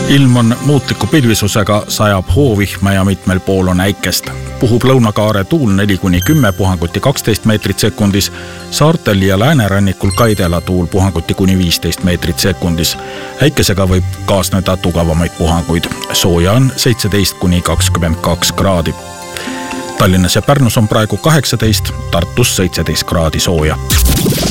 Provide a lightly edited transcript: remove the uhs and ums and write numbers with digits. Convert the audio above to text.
Ilm on muutliku pilvisusega, sajab hoovihma ja mitmel pool on äikest. Puhub lõunakaare tuul 4-10 puhanguti 12 meetrit sekundis, saartel ja läänerannikul kaidela tuul puhanguti kuni 15 meetrit sekundis. Äikesega võib kaasneda tugevamaid puhanguid. Sooja on 17-22 kraadi. Tallinnas ja Pärnus on praegu 18, Tartus 17 kraadi sooja.